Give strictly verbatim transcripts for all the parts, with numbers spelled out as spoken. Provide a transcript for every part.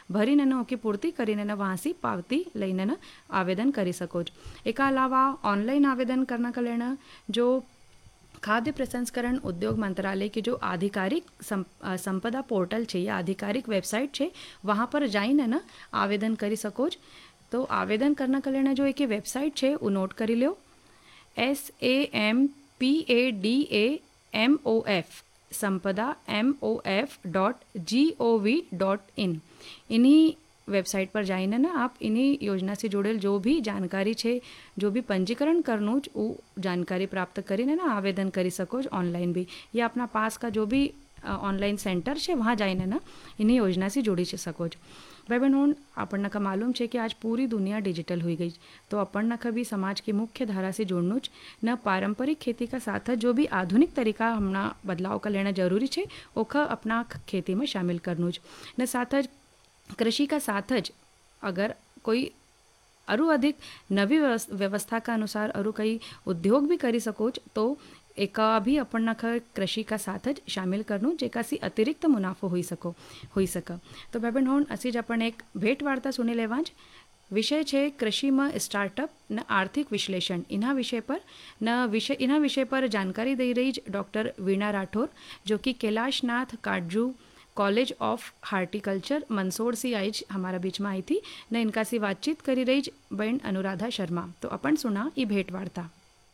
ભરીને ઓકી પૂર્તિ કરીને વહાંસી પાવતી લઈને આવેદન કરી શકો છો. એક અલાવા ऑनलाइन आवेदन करने का लेना जो खाद्य प्रसंस्करण उद्योग मंत्रालय की जो आधिकारिक संपदा पोर्टल है या आधिकारिक वेबसाइट है वहाँ पर जाइने ना आवेदन करी सको. तो आवेदन करने का लेना जो एक वेबसाइट है वो नोट करी लो. S A M P A D A M O F संपदा M O F dot G O V dot in. इन्हीं वेबसाइट पर जाइने ना आप इन्हीं योजना से जुड़ेल जो भी जानकारी है जो भी पंजीकरण करनु वो जानकारी प्राप्त करीने ना आवेदन करी सको ऑनलाइन भी या अपना पास का जो भी ऑनलाइन सेंटर है वहाँ जाइने ना इन्हीं योजना से जोड़ी सको. भाई बहनों अपन का मालूम है कि आज पूरी दुनिया डिजिटल हुई गई तो अपन का भी समाज की मुख्य धारा से जोड़नु न पारंपरिक खेती का साथ जो भी आधुनिक तरीका हमना बदलाव का लेना जरूरी है ओखा अपना खेती में शामिल करनु न साथ कृषि का साथ ज अगर कोई अरु अधिक नवी व्यवस्था का अनुसार अरु कई उद्योग भी करी सको तो एक भी अपन कृषि का साथ ज शामिल करनु जेकासी अतिरिक्त मुनाफो हुई सको हुई सका. तो भाई बहन असी ज अपन एक भेट वार्ता सुनी लेवा ज विषय है कृषि में स्टार्टअप न आर्थिक विश्लेषण. इना विषय पर न विषय इना विषय पर जानकारी दे रही डॉक्टर वीणा राठौर जो कि Kailashnath Katju college of horticulture Mandsaur से आज हमारा बीच में आई थी न इनका से बातचीत करी रही बहन अनुराधा शर्मा. तो अपन सुना ये भेंट वार्ता.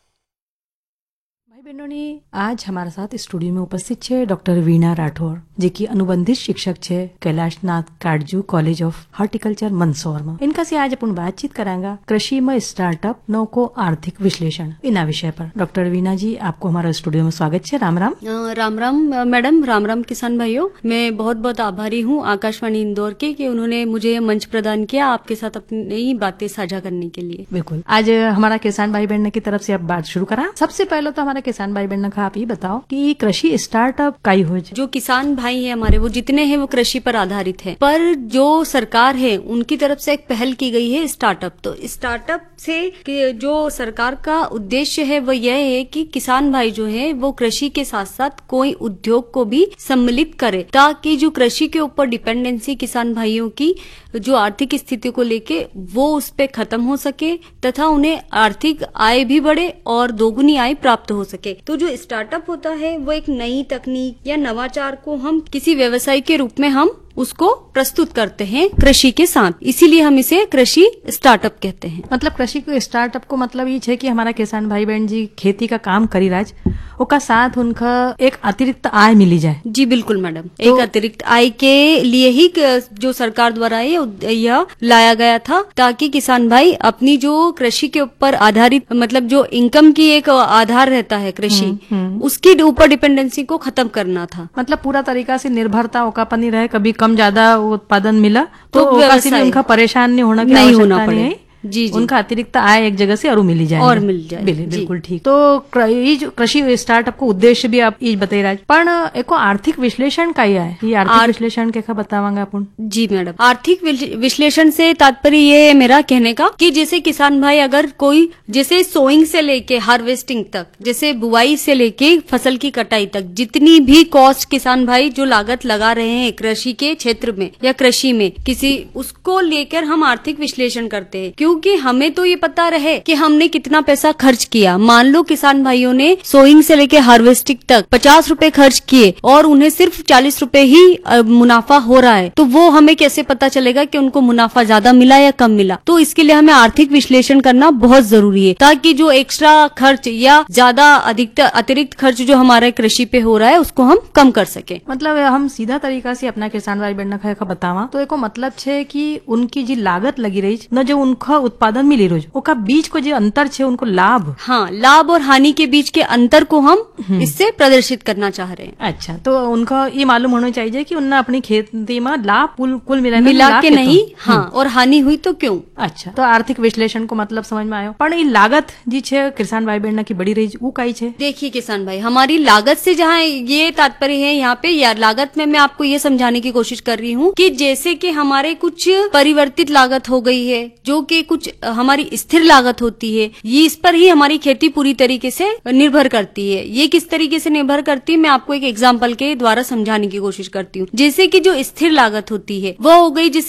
भाई बहनों ने आज हमारे साथ स्टूडियो में उपस्थित है डॉक्टर वीणा राठौर जी की अनुबंधित शिक्षक है Kailashnath Katju college of horticulture Mandsaur में. इनका से आज अपन बातचीत करांगा कृषि में स्टार्टअप नौ को आर्थिक विश्लेषण इना विषय पर. डॉक्टर वीणा जी आपको हमारा स्टूडियो में स्वागत है. राम राम. राम राम मैडम. राम राम किसान भाइयों. मैं बहुत बहुत आभारी हूँ आकाशवाणी इंदौर के कि उन्होंने मुझे मंच प्रदान किया आपके साथ अपनी बातें साझा करने के लिए. बिल्कुल. आज हमारा किसान भाई बहन की तरफ से अब बात शुरू करा. सबसे पहले तो हमारा किसान भाई बहन का आप ये बताओ कि कृषि स्टार्टअप काई हो. जो किसान भाई है हमारे वो जितने हैं वो कृषि पर आधारित है पर जो सरकार है उनकी तरफ से एक पहल की गई है स्टार्टअप. तो स्टार्टअप से जो सरकार का उद्देश्य है वो यह है कि किसान भाई जो है वो कृषि के साथ साथ कोई उद्योग को भी सम्मिलित करे ताकि जो कृषि के ऊपर डिपेंडेंसी किसान भाइयों की जो आर्थिक स्थिति को लेके वो उस पे खत्म हो सके तथा उन्हें आर्थिक आय भी बढ़े और दोगुनी आय प्राप्त हो सके. तो जो स्टार्टअप होता है वो एक नई तकनीक या नवाचार को हम किसी व्यवसाय के रूप में हम उसको प्रस्तुत करते हैं कृषि के साथ. इसीलिए हम इसे कृषि स्टार्टअप कहते हैं. मतलब कृषि को स्टार्टअप को मतलब ये है कि हमारा किसान भाई बहन जी खेती का काम करी राज उसका साथ उनका एक अतिरिक्त आय मिली जाए. जी बिल्कुल मैडम. तो एक अतिरिक्त आय के लिए ही जो सरकार द्वारा यह लाया गया था ताकि किसान भाई अपनी जो कृषि के ऊपर आधारित मतलब जो इनकम की एक आधार रहता है कृषि उसकी ऊपर डिपेंडेंसी को खत्म करना था. मतलब पूरा तरीका से निर्भरता ओका पर नहीं रहे. कभी कम ज्यादा उत्पादन मिला तो, तो व्यवसाय उनका परेशान नहीं होना नहीं होना पड़े. जी, जी उनका अतिरिक्त आय एक जगह से और मिली जाए और मिल जाए. बिल्कुल ठीक. तो ये जो कृषि स्टार्टअप को उद्देश्य भी आप ये बताई रहा पण एको आर्थिक विश्लेषण का है. ये आर्थिक आर... विश्लेषण क्या बतावांगे अपन. जी मैडम. आर्थिक विश्लेषण से तात्पर्य ये है मेरा कहने का कि जैसे किसान भाई अगर कोई जैसे सोइंग से लेके हार्वेस्टिंग तक जैसे बुआई से लेके फसल की कटाई तक जितनी भी कॉस्ट किसान भाई जो लागत लगा रहे हैं कृषि के क्षेत्र में या कृषि में किसी उसको लेकर हम आर्थिक विश्लेषण करते हैं क्योंकि हमें तो ये पता रहे कि हमने कितना पैसा खर्च किया. मान लो किसान भाइयों ने सोइंग से लेके हार्वेस्टिंग तक पचास रुपए खर्च किए और उन्हें सिर्फ चालीस रुपए ही मुनाफा हो रहा है तो वो हमें कैसे पता चलेगा कि उनको मुनाफा ज्यादा मिला या कम मिला. तो इसके लिए हमें आर्थिक विश्लेषण करना बहुत जरूरी है ताकि जो एक्स्ट्रा खर्च या ज्यादा अधिकतर अतिरिक्त खर्च जो हमारे कृषि पे हो रहा है उसको हम कम कर सके. मतलब हम सीधा तरीका से अपना किसान भाई बहन का बतावा तो एको मतलब है कि उनकी जी लागत लगी रही न जो उनका उत्पादन मिली रोज ओका बीच को जो अंतर है उनको लाभ हाँ लाभ और हानि के बीच के अंतर को हम इससे प्रदर्शित करना चाह रहे हैं. अच्छा. तो उनका ये मालूम होना चाहिए कि उन्हें अपनी खेती में लाभ कुल कुल मिला मिला के नहीं हाँ और हानि हुई तो क्यों. अच्छा. तो आर्थिक विश्लेषण को मतलब समझ में आयो. पर ये लागत जी छे किसान भाई बहन की बड़ी रही वो कई छे. देखिए किसान भाई हमारी लागत से जहाँ ये तात्पर्य है यहाँ पे यार लागत में मैं आपको ये समझाने की कोशिश कर रही हूँ कि जैसे कि हमारे कुछ परिवर्तित लागत हो गई है जो कि कुछ हमारी स्थिर लागत होती है ये इस पर ही हमारी खेती पूरी तरीके से निर्भर करती है. ये किस तरीके से निर्भर करती है मैं आपको एक एग्जांपल के द्वारा समझाने की कोशिश करती हूँ. जैसे कि जो स्थिर लागत होती है वो हो गई